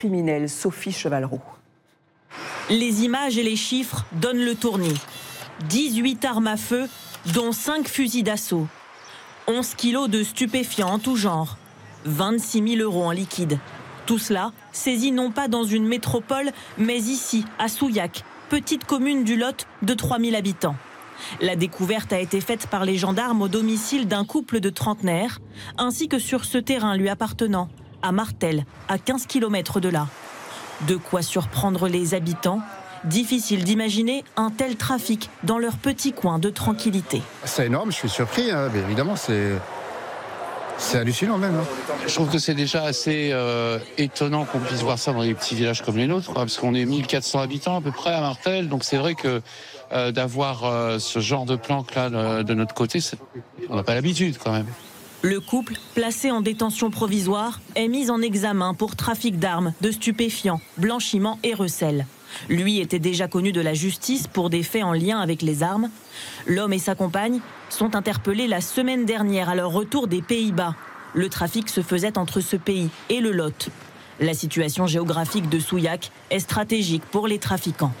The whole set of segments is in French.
criminelle Sophie Chevalroux. Les images et les chiffres donnent le tournis. 18 armes à feu, dont 5 fusils d'assaut. 11 kilos de stupéfiants en tout genre. 26 000 € en liquide. Tout cela saisi non pas dans une métropole, mais ici, à Souillac, petite commune du Lot de 3 000 habitants. La découverte a été faite par les gendarmes au domicile d'un couple de trentenaires, ainsi que sur ce terrain lui appartenant, à Martel, à 15 km de là. De quoi surprendre les habitants. Difficile d'imaginer un tel trafic dans leur petit coin de tranquillité. C'est énorme, je suis surpris, hein, mais évidemment c'est hallucinant même. Hein. Je trouve que c'est déjà assez étonnant qu'on puisse voir ça dans des petits villages comme les nôtres, parce qu'on est 1400 habitants à peu près à Martel, donc c'est vrai que d'avoir ce genre de planque-là de notre côté, on n'a pas l'habitude quand même. Le couple, placé en détention provisoire, est mis en examen pour trafic d'armes, de stupéfiants, blanchiment et recel. Lui était déjà connu de la justice pour des faits en lien avec les armes. L'homme et sa compagne sont interpellés la semaine dernière à leur retour des Pays-Bas. Le trafic se faisait entre ce pays et le Lot. La situation géographique de Souillac est stratégique pour les trafiquants.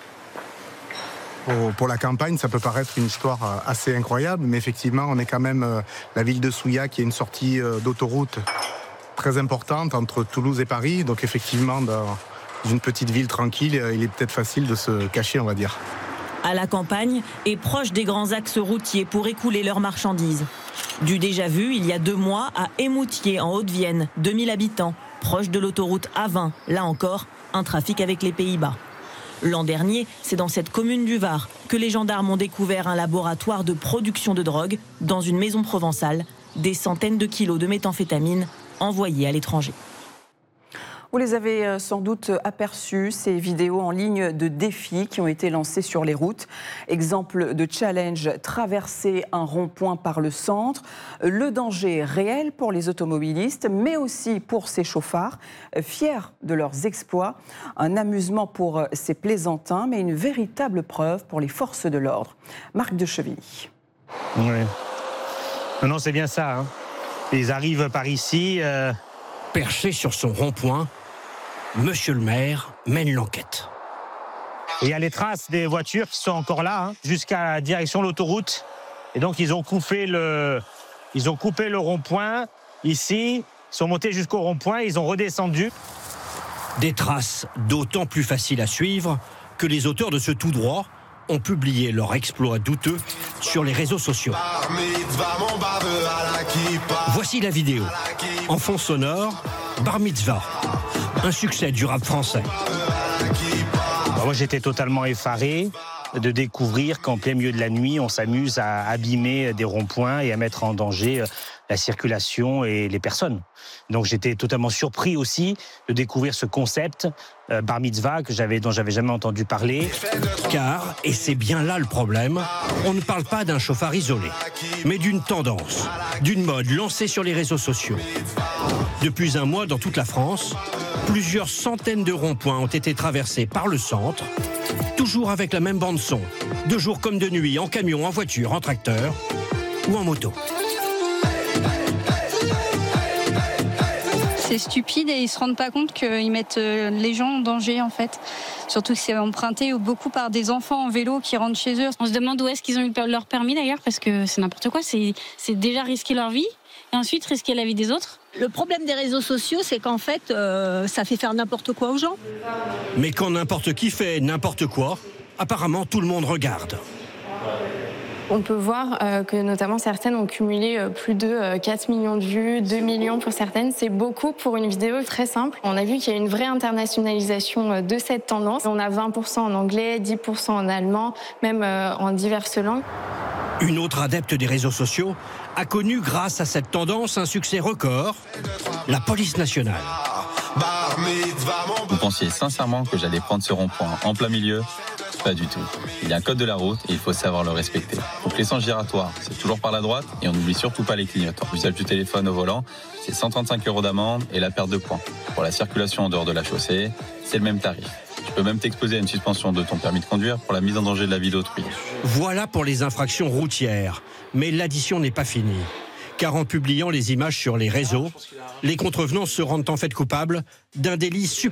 Pour la campagne, ça peut paraître une histoire assez incroyable, mais effectivement, on est quand même la ville de Souillac, qui est une sortie d'autoroute très importante entre Toulouse et Paris. Donc effectivement, dans une petite ville tranquille, il est peut-être facile de se cacher, on va dire. À la campagne et proche des grands axes routiers pour écouler leurs marchandises. Du déjà vu, il y a 2 mois, à Émoutier, en Haute-Vienne, 2000 habitants, proche de l'autoroute A20. Là encore, un trafic avec les Pays-Bas. L'an dernier, c'est dans cette commune du Var que les gendarmes ont découvert un laboratoire de production de drogue dans une maison provençale, des centaines de kilos de méthamphétamine envoyés à l'étranger. Vous les avez sans doute aperçus, ces vidéos en ligne de défis qui ont été lancées sur les routes. Exemple de challenge, traverser un rond-point par le centre. Le danger est réel pour les automobilistes, mais aussi pour ces chauffards, fiers de leurs exploits. Un amusement pour ces plaisantins, mais une véritable preuve pour les forces de l'ordre. Marc de Chevilly. Oui. Non, c'est bien ça. Hein. Ils arrivent par ici. Perché sur son rond-point, Monsieur le maire mène l'enquête. Il y a les traces des voitures qui sont encore là, hein, jusqu'à la direction de l'autoroute. Et donc, ils ont coupé le rond-point ici. Ils sont montés jusqu'au rond-point, ils ont redescendu. Des traces d'autant plus faciles à suivre que les auteurs de ce tout droit ont publié leur exploit douteux sur les réseaux sociaux. Voici la vidéo. En fond sonore, Bar Mitzvah, un succès du rap français. Moi, j'étais totalement effaré de découvrir qu'en plein milieu de la nuit, on s'amuse à abîmer des ronds-points et à mettre en danger la circulation et les personnes. Donc j'étais totalement surpris aussi de découvrir ce concept Bar Mitzvah dont j'avais jamais entendu parler. Car, et c'est bien là le problème, on ne parle pas d'un chauffard isolé, mais d'une tendance, d'une mode lancée sur les réseaux sociaux. Depuis un mois, dans toute la France, plusieurs centaines de ronds-points ont été traversés par le centre, toujours avec la même bande-son, de jour comme de nuit, en camion, en voiture, en tracteur ou en moto. C'est stupide et ils se rendent pas compte qu'ils mettent les gens en danger en fait. Surtout que c'est emprunté beaucoup par des enfants en vélo qui rentrent chez eux. On se demande où est-ce qu'ils ont eu leur permis d'ailleurs parce que c'est n'importe quoi. C'est déjà risquer leur vie et ensuite risquer la vie des autres. Le problème des réseaux sociaux, c'est qu'en fait, ça fait faire n'importe quoi aux gens. Mais quand n'importe qui fait n'importe quoi, apparemment tout le monde regarde. On peut voir que notamment certaines ont cumulé plus de 4 millions de vues, 2 millions pour certaines. C'est beaucoup pour une vidéo très simple. On a vu qu'il y a une vraie internationalisation de cette tendance. On a 20% en anglais, 10% en allemand, même en diverses langues. Une autre adepte des réseaux sociaux a connu grâce à cette tendance un succès record, la police nationale. Vous pensiez sincèrement que j'allais prendre ce rond-point en plein milieu ? Pas du tout. Il y a un code de la route et il faut savoir le respecter. Donc les sens giratoires, c'est toujours par la droite et on n'oublie surtout pas les clignotants. L'usage du téléphone au volant, c'est 135 € d'amende et la perte de points. Pour la circulation en dehors de la chaussée, c'est le même tarif. Tu peux même t'exposer à une suspension de ton permis de conduire pour la mise en danger de la vie d'autrui. Voilà pour les infractions routières. Mais l'addition n'est pas finie. Car en publiant les images sur les réseaux, les contrevenants se rendent en fait coupables d'un délit supérieur.